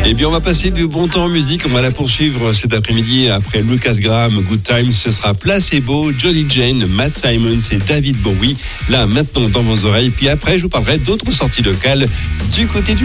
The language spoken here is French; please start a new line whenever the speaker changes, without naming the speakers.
Eh bien, on va passer du bon temps en musique. On va la poursuivre cet après-midi. Après Lucas Graham, Good Times, ce sera Placebo, Johnny Jane, Matt Simons et David Bowie. Là, maintenant, dans vos oreilles. Puis après, je vous parlerai d'autres sorties locales du côté du